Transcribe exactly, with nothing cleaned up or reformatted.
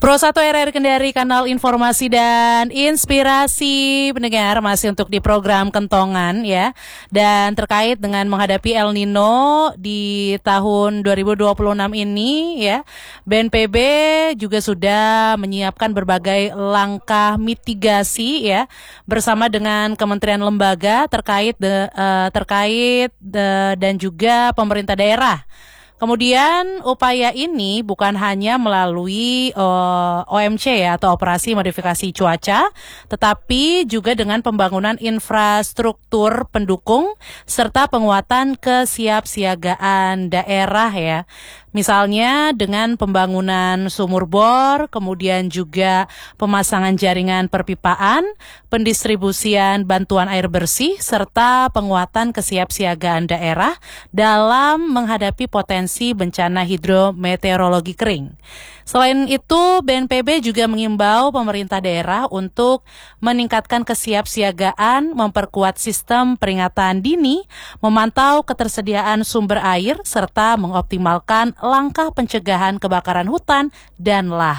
Pro satu R R Kendari, kanal informasi dan inspirasi pendengar, masih untuk di program Kentongan ya. Dan terkait dengan menghadapi El Nino di tahun dua ribu dua puluh enam ini ya, B N P B juga sudah menyiapkan berbagai langkah mitigasi ya bersama dengan kementerian lembaga terkait de, uh, terkait de, dan juga pemerintah daerah. Kemudian upaya ini bukan hanya melalui uh, O M C ya, atau operasi modifikasi cuaca, tetapi juga dengan pembangunan infrastruktur pendukung serta penguatan kesiapsiagaan daerah ya. Misalnya dengan pembangunan sumur bor, kemudian juga pemasangan jaringan perpipaan, pendistribusian bantuan air bersih, serta penguatan kesiapsiagaan daerah dalam menghadapi potensi bencana hidrometeorologi kering. Selain itu, B N P B juga mengimbau pemerintah daerah untuk meningkatkan kesiapsiagaan, memperkuat sistem peringatan dini, memantau ketersediaan sumber air, serta mengoptimalkan langkah pencegahan kebakaran hutan dan lahan.